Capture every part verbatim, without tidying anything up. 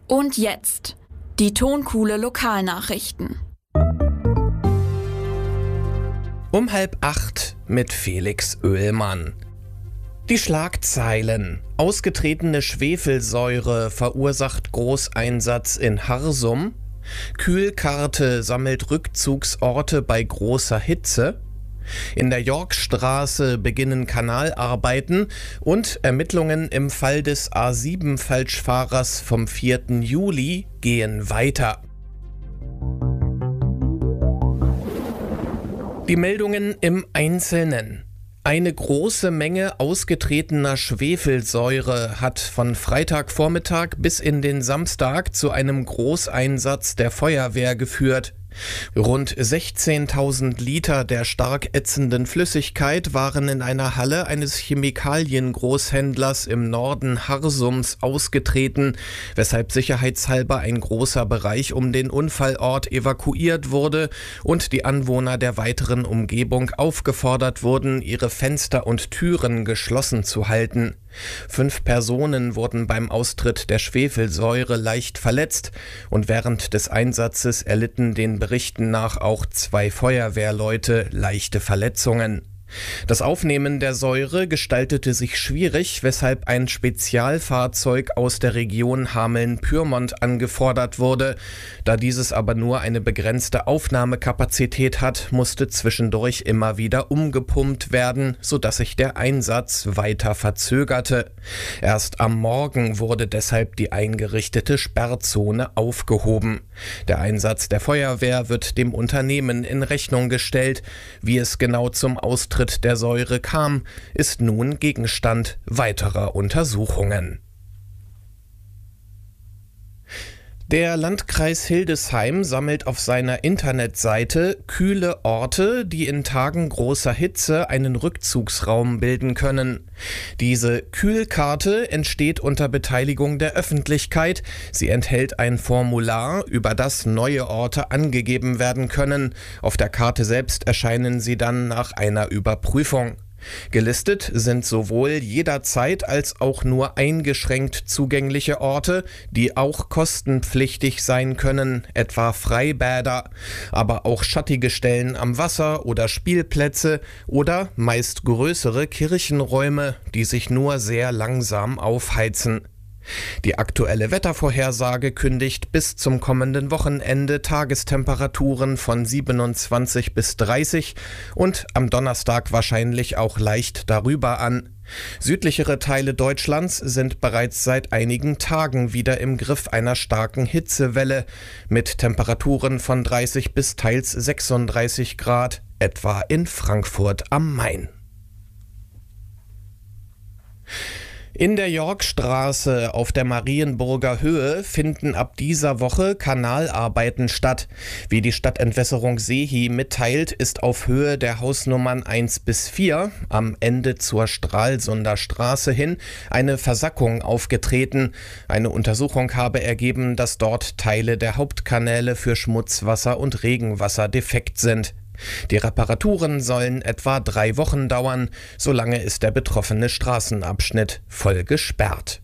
Und jetzt die Tonkuhle Lokalnachrichten. Um halb acht mit Felix Oehlmann. Die Schlagzeilen. Ausgetretene Schwefelsäure verursacht Großeinsatz in Harsum. Kühlkarte sammelt Rückzugsorte bei großer Hitze. In der Yorkstraße beginnen Kanalarbeiten und Ermittlungen im Fall des A sieben Falschfahrers vom vierten Juli gehen weiter. Die Meldungen im Einzelnen. Eine große Menge ausgetretener Schwefelsäure hat von Freitagvormittag bis in den Samstag zu einem Großeinsatz der Feuerwehr geführt. Rund sechzehntausend Liter der stark ätzenden Flüssigkeit waren in einer Halle eines Chemikaliengroßhändlers im Norden Harsums ausgetreten, weshalb sicherheitshalber ein großer Bereich um den Unfallort evakuiert wurde und die Anwohner der weiteren Umgebung aufgefordert wurden, ihre Fenster und Türen geschlossen zu halten. Fünf Personen wurden beim Austritt der Schwefelsäure leicht verletzt und während des Einsatzes erlitten den Berichten nach auch zwei Feuerwehrleute leichte Verletzungen. Das Aufnehmen der Säure gestaltete sich schwierig, weshalb ein Spezialfahrzeug aus der Region Hameln-Pyrmont angefordert wurde. Da dieses aber nur eine begrenzte Aufnahmekapazität hat, musste zwischendurch immer wieder umgepumpt werden, sodass sich der Einsatz weiter verzögerte. Erst am Morgen wurde deshalb die eingerichtete Sperrzone aufgehoben. Der Einsatz der Feuerwehr wird dem Unternehmen in Rechnung gestellt. Wie es genau zum Austritt der Säure kam, ist nun Gegenstand weiterer Untersuchungen. Der Landkreis Hildesheim sammelt auf seiner Internetseite kühle Orte, die in Tagen großer Hitze einen Rückzugsraum bilden können. Diese Kühlkarte entsteht unter Beteiligung der Öffentlichkeit. Sie enthält ein Formular, über das neue Orte angegeben werden können. Auf der Karte selbst erscheinen sie dann nach einer Überprüfung. Gelistet sind sowohl jederzeit als auch nur eingeschränkt zugängliche Orte, die auch kostenpflichtig sein können, etwa Freibäder, aber auch schattige Stellen am Wasser oder Spielplätze oder meist größere Kirchenräume, die sich nur sehr langsam aufheizen. Die aktuelle Wettervorhersage kündigt bis zum kommenden Wochenende Tagestemperaturen von siebenundzwanzig bis dreißig und am Donnerstag wahrscheinlich auch leicht darüber an. Südlichere Teile Deutschlands sind bereits seit einigen Tagen wieder im Griff einer starken Hitzewelle mit Temperaturen von dreißig bis teils sechsunddreißig Grad, etwa in Frankfurt am Main. In der Yorkstraße auf der Marienburger Höhe finden ab dieser Woche Kanalarbeiten statt. Wie die Stadtentwässerung Seehi mitteilt, ist auf Höhe der Hausnummern eins bis vier am Ende zur Stralsunder Straße hin eine Versackung aufgetreten. Eine Untersuchung habe ergeben, dass dort Teile der Hauptkanäle für Schmutzwasser und Regenwasser defekt sind. Die Reparaturen sollen etwa drei Wochen dauern, solange ist der betroffene Straßenabschnitt voll gesperrt.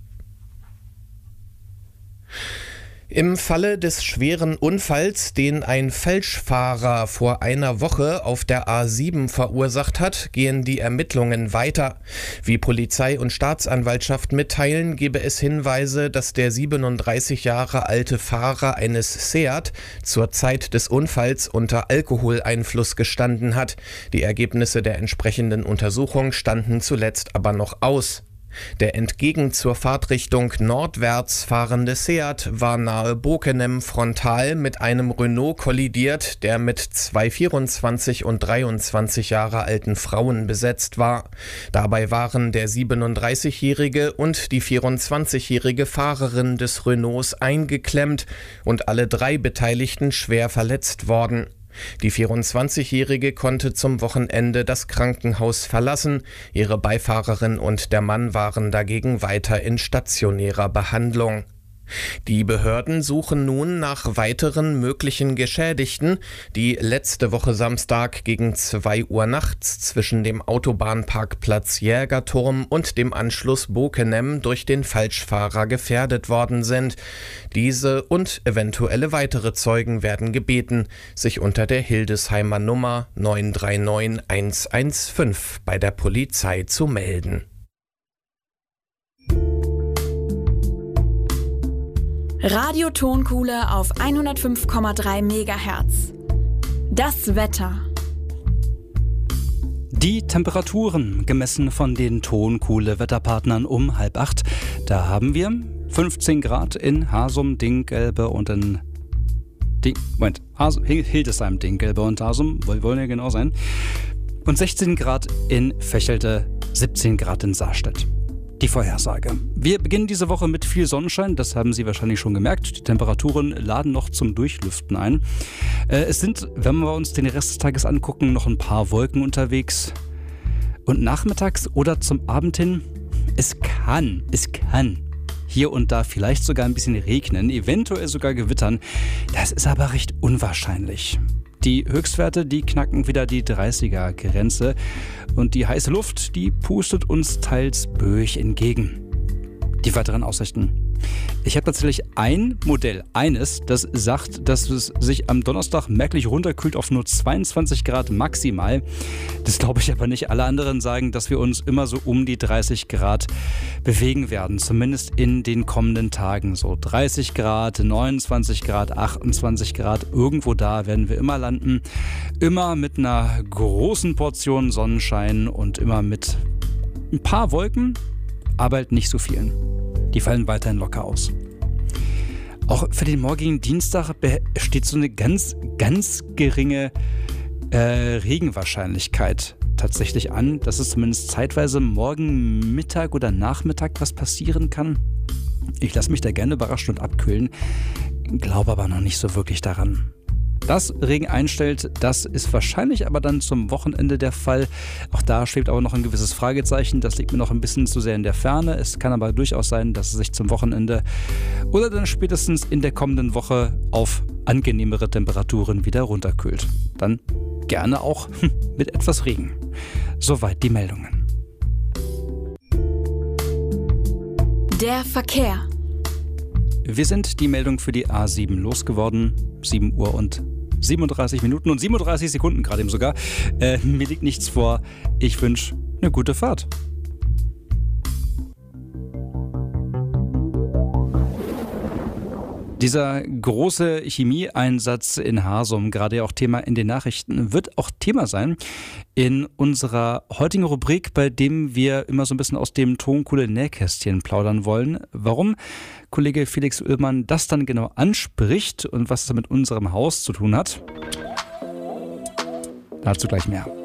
Im Falle des schweren Unfalls, den ein Falschfahrer vor einer Woche auf der A sieben verursacht hat, gehen die Ermittlungen weiter. Wie Polizei und Staatsanwaltschaft mitteilen, gebe es Hinweise, dass der siebenunddreißig Jahre alte Fahrer eines Seat zur Zeit des Unfalls unter Alkoholeinfluss gestanden hat. Die Ergebnisse der entsprechenden Untersuchung standen zuletzt aber noch aus. Der entgegen zur Fahrtrichtung nordwärts fahrende Seat war nahe Bokenem frontal mit einem Renault kollidiert, der mit zwei vierundzwanzig und dreiundzwanzig Jahre alten Frauen besetzt war. Dabei waren der siebenunddreißigjährige und die vierundzwanzigjährige Fahrerin des Renaults eingeklemmt und alle drei Beteiligten schwer verletzt worden. Die vierundzwanzigjährige konnte zum Wochenende das Krankenhaus verlassen. Ihre Beifahrerin und der Mann waren dagegen weiter in stationärer Behandlung. Die Behörden suchen nun nach weiteren möglichen Geschädigten, die letzte Woche Samstag gegen zwei Uhr nachts zwischen dem Autobahnparkplatz Jägerturm und dem Anschluss Bokenem durch den Falschfahrer gefährdet worden sind. Diese und eventuelle weitere Zeugen werden gebeten, sich unter der Hildesheimer Nummer neun drei neun eins eins fünf bei der Polizei zu melden. Radio Tonkuhle auf hundertfünf Komma drei Megahertz. Das Wetter. Die Temperaturen gemessen von den Tonkuhle-Wetterpartnern um halb acht. Da haben wir fünfzehn Grad in Hasum, Dinggelbe und in Ding, Moment, Hasum, Hildesheim, Dinggelbe und Hasum, wollen ja genau sein. Und sechzehn Grad in Vechelte, siebzehn Grad in Saarstedt. Die Vorhersage. Wir beginnen diese Woche mit viel Sonnenschein, das haben Sie wahrscheinlich schon gemerkt. Die Temperaturen laden noch zum Durchlüften ein. Äh, es sind, wenn wir uns den Rest des Tages angucken, noch ein paar Wolken unterwegs. Und nachmittags oder zum Abend hin, es kann, es kann hier und da vielleicht sogar ein bisschen regnen, eventuell sogar gewittern. Das ist aber recht unwahrscheinlich. Die Höchstwerte, die knacken wieder die dreißiger-Grenze und die heiße Luft, die pustet uns teils böig entgegen. Die weiteren Aussichten. Ich habe tatsächlich ein Modell, eines, das sagt, dass es sich am Donnerstag merklich runterkühlt auf nur zweiundzwanzig Grad maximal. Das glaube ich aber nicht. Alle anderen sagen, dass wir uns immer so um die dreißig Grad bewegen werden. Zumindest in den kommenden Tagen. So dreißig Grad, neunundzwanzig Grad, achtundzwanzig Grad. Irgendwo da werden wir immer landen. Immer mit einer großen Portion Sonnenschein und immer mit ein paar Wolken, aber halt nicht so vielen. Die fallen weiterhin locker aus. Auch für den morgigen Dienstag besteht so eine ganz, ganz geringe äh, Regenwahrscheinlichkeit tatsächlich an, dass es zumindest zeitweise morgen Mittag oder Nachmittag was passieren kann. Ich lasse mich da gerne überraschen und abkühlen, glaube aber noch nicht so wirklich daran. Dass Regen einstellt, das ist wahrscheinlich aber dann zum Wochenende der Fall. Auch da schwebt aber noch ein gewisses Fragezeichen. Das liegt mir noch ein bisschen zu sehr in der Ferne. Es kann aber durchaus sein, dass es sich zum Wochenende oder dann spätestens in der kommenden Woche auf angenehmere Temperaturen wieder runterkühlt. Dann gerne auch mit etwas Regen. Soweit die Meldungen. Der Verkehr. Wir sind die Meldung für die A sieben losgeworden. sieben Uhr und siebenunddreißig Minuten und siebenunddreißig Sekunden gerade eben sogar. Äh, mir liegt nichts vor. Ich wünsche eine gute Fahrt. Dieser große Chemieeinsatz in Hasum, gerade auch Thema in den Nachrichten, wird auch Thema sein in unserer heutigen Rubrik, bei dem wir immer so ein bisschen aus dem Tonkuhle-Nähkästchen plaudern wollen. Warum Kollege Felix Ullmann das dann genau anspricht und was es mit unserem Haus zu tun hat, dazu gleich mehr.